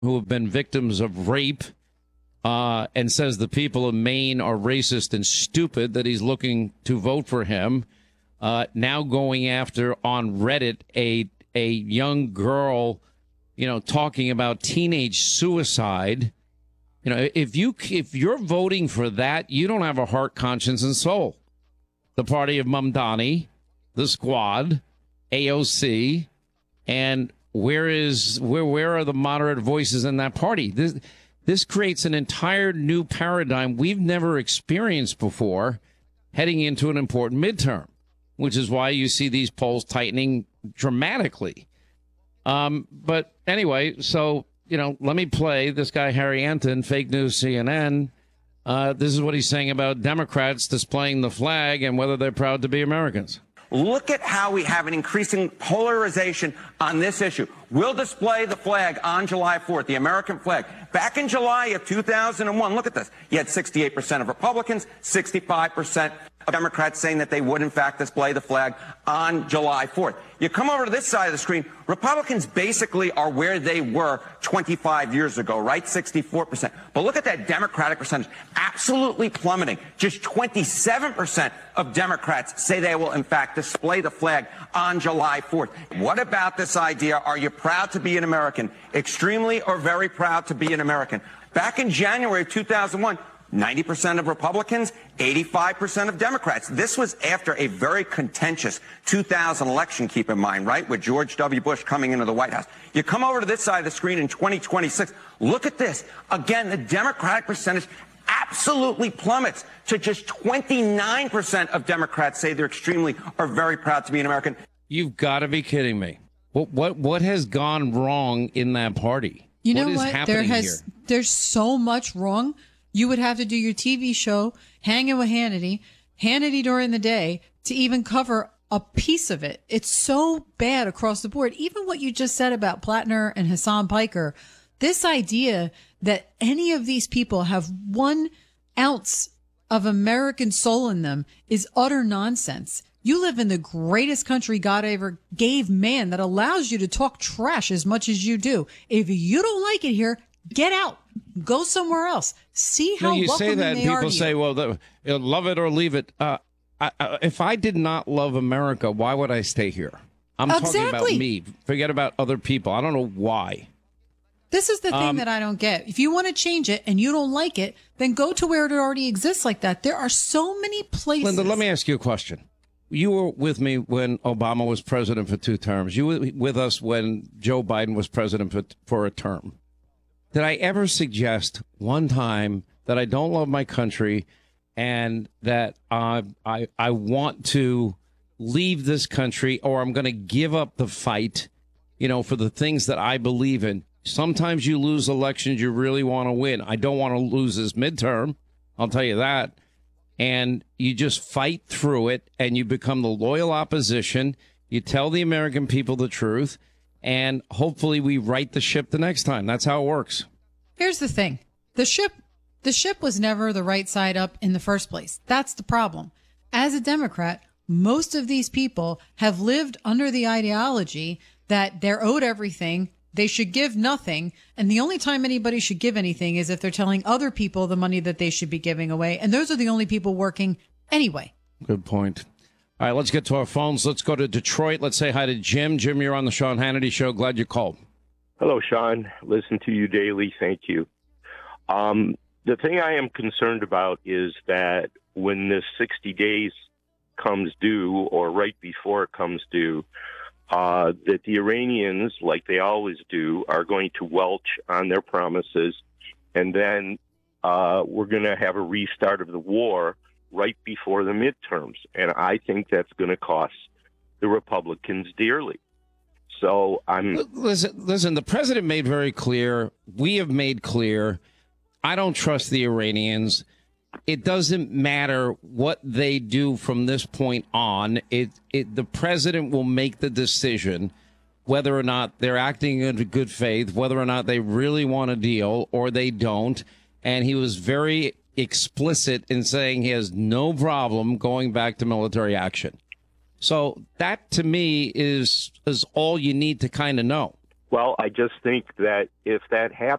who have been victims of rape and says the people of Maine are racist and stupid, that he's looking to vote for him. Now going after on Reddit a young girl, talking about teenage suicide. If you're voting for that, you don't have a heart, conscience, and soul. The party of Mamdani, the Squad, AOC, and where are the moderate voices in that party? This creates an entire new paradigm we've never experienced before heading into an important midterm, which is why you see these polls tightening dramatically. But anyway, so, let me play this guy, Harry Anton, Fake News CNN. This is what he's saying about Democrats displaying the flag and whether they're proud to be Americans. Look at how we have an increasing polarization on this issue. We'll display the flag on July 4th, the American flag. Back in July of 2001, look at this. You had 68% of Republicans, 65% of Democrats saying that they would, in fact, display the flag on July 4th. You come over to this side of the screen, Republicans basically are where they were 25 years ago, right? 64%. But look at that Democratic percentage, absolutely plummeting. Just 27% of Democrats say they will, in fact, display the flag on July 4th. What about this idea? Are you proud to be an American? Extremely or very proud to be an American? Back in January of 2001, 90% of Republicans, 85% of Democrats. This was after a very contentious 2000 election, keep in mind, right, with George W. Bush coming into the White House. You come over to this side of the screen in 2026. Look at this. Again, the Democratic percentage absolutely plummets to just 29% of Democrats say they're extremely or very proud to be an American. You've got to be kidding me. What has gone wrong in that party? You know what is what? happening here? There's so much wrong. You would have to do your TV show, Hanging with Hannity during the day to even cover a piece of it. It's so bad across the board. Even what you just said about Plattner and Hassan Piker, this idea that any of these people have 1 ounce of American soul in them is utter nonsense. You live in the greatest country God ever gave man that allows you to talk trash as much as you do. If you don't like it here, get out. Go somewhere else. See how you say that, they are people to say, you. well, love it or leave it. If I did not love America, why would I stay here? I'm talking about me. Forget about other people. I don't know why. This is the thing that I don't get. If you want to change it and you don't like it, then go to where it already exists like that. There are so many places. Linda, let me ask you a question. You were with me when Obama was president for 2 terms. You were with us when Joe Biden was president for a term. Did I ever suggest one time that I don't love my country and that I want to leave this country, or I'm going to give up the fight, for the things that I believe in? Sometimes you lose elections you really want to win. I don't want to lose this midterm. I'll tell you that. And you just fight through it and you become the loyal opposition. You tell the American people the truth. And hopefully we right the ship the next time. That's how it works. Here's the thing. The ship was never the right side up in the first place. That's the problem. As a Democrat, most of these people have lived under the ideology that they're owed everything, they should give nothing, and the only time anybody should give anything is if they're telling other people the money that they should be giving away, and those are the only people working anyway. Good point. All right, let's get to our phones. Let's go to Detroit. Let's say hi to Jim. Jim, you're on the Sean Hannity Show. Glad you called. Hello, Sean. Listen to you daily. Thank you. The thing I am concerned about is that when this 60 days comes due, or right before it comes due, that the Iranians, like they always do, are going to welch on their promises, and then we're going to have a restart of the war right before the midterms. And I think that's going to cost the Republicans dearly. So Listen, the president made very clear, we have made clear, I don't trust the Iranians. It doesn't matter what they do from this point on. The president will make the decision whether or not they're acting in good faith, whether or not they really want a deal or they don't. And he was very explicit in saying he has no problem going back to military action. So that, to me, is all you need to kind of know. Well, I just think that if that happens,